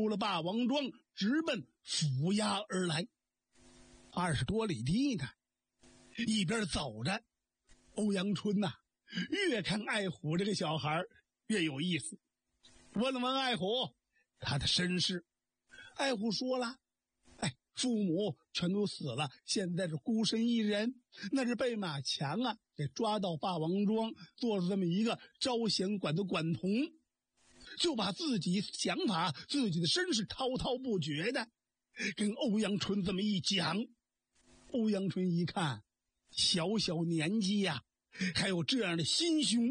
出了霸王庄，直奔府衙而来。20多里地呢，一边走着，欧阳春呐，越看爱虎这个小孩越有意思。问了问爱虎他的身世，爱虎说了，父母全都死了，现在是孤身一人，那是被马强啊给抓到霸王庄，做了这么一个招贤馆的馆童，就把自己想法自己的身世滔滔不绝的跟欧阳春这么一讲。欧阳春一看小小年纪呀，还有这样的心胸，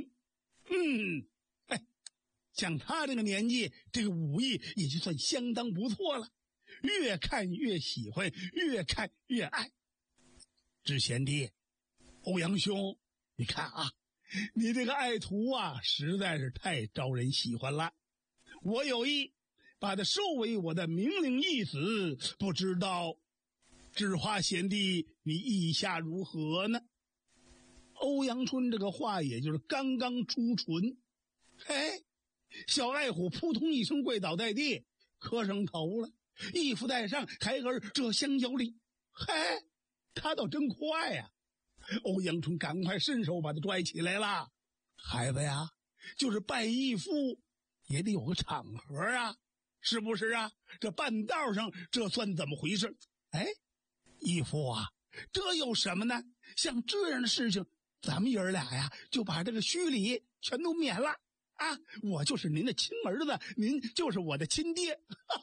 像他这个年纪，这个武艺也就算相当不错了，越看越喜欢，越看越爱。知贤弟，欧阳兄，你看啊，你这个爱徒啊实在是太招人喜欢了，我有意把他收为我的明灵义子，不知道智化贤弟你意下如何呢？欧阳春这个话也就是刚刚出唇，小爱虎扑通一声跪倒在地，磕上头了，义父在上，孩儿这厢有礼。他倒真快呀！欧阳春赶快伸手把他拽起来了。孩子呀，就是拜义父也得有个场合啊，是不是啊？这半道上这算怎么回事？义父啊，这有什么呢？像这样的事情，咱们爷儿俩呀就把这个虚礼全都免了啊！我就是您的亲儿子，您就是我的亲爹。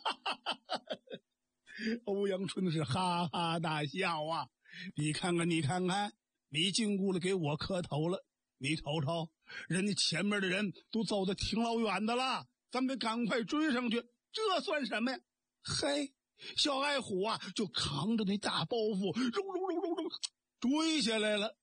欧阳春是哈哈大笑啊！你看看，你进屋了给我磕头了，你瞅瞅，人家前面的人都走得挺老远的了，咱们得赶快追上去，这算什么呀？小爱虎啊，就扛着那大包袱，追下来了。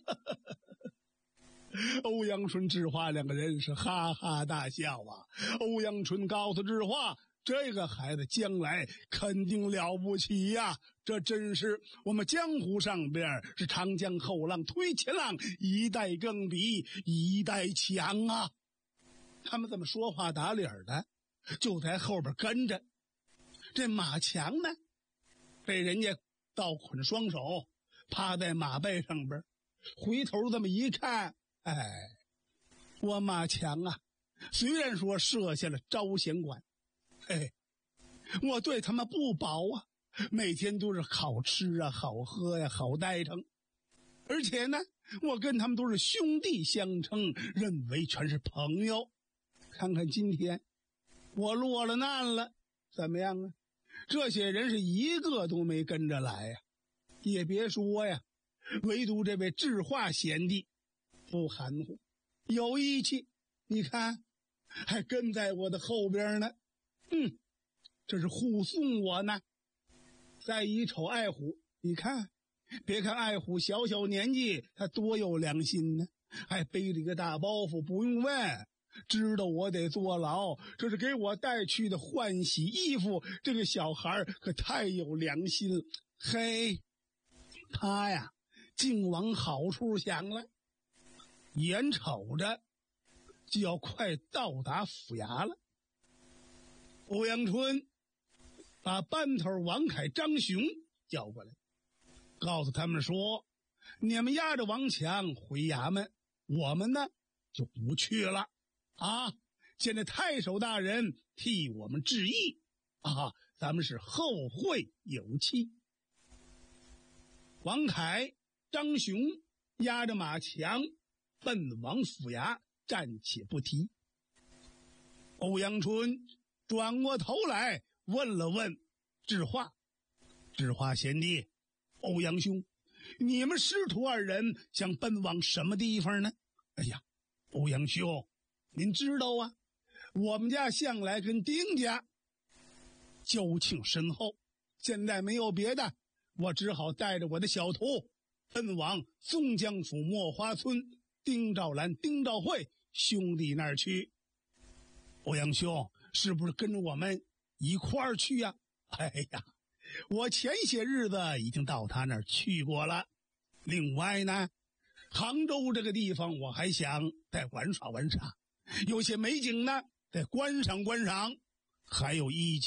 欧阳春、智化两个人是哈哈大笑啊！欧阳春告诉智化，这个孩子将来肯定了不起呀，这真是我们江湖上边是长江后浪推前浪，一代更比一代强啊！他们这么说话打理的，就在后边跟着。这马强呢，被人家倒捆双手，趴在马背上边，回头这么一看，我马强啊，虽然说设下了招贤馆，我对他们不薄啊，每天都是好吃啊，好喝呀，好待成，而且呢，我跟他们都是兄弟相称，认为全是朋友。看看今天我落了难了，怎么样啊？这些人是一个都没跟着来呀，也别说呀，唯独这位智化贤弟不含糊，有义气，你看还跟在我的后边呢，这是护送我呢。再一瞅爱虎，你看，别看爱虎小小年纪，他多有良心呢，还背了一个大包袱，不用问，知道我得坐牢，这是给我带去的换洗衣服，这个小孩可太有良心了。他呀竟往好处想了，眼瞅着就要快到达府衙了。欧阳春把班头王凯、张雄叫过来，告诉他们说，你们押着王强回衙门，我们呢就不去了啊！现在太守大人替我们致意啊，咱们是后会有期。王凯、张雄押着马强奔往府衙，暂且不提。欧阳春转过头来问了问智化，智化贤弟，欧阳兄，你们师徒二人想奔往什么地方呢？欧阳兄，您知道啊，我们家向来跟丁家交情深厚，现在没有别的，我只好带着我的小徒奔往松江府墨花村丁兆兰、丁兆慧兄弟那儿去。欧阳兄，是不是跟着我们一块儿去呀？我前些日子已经到他那儿去过了。另外呢，杭州这个地方我还想再玩耍玩耍，有些美景呢再观赏观赏，还有一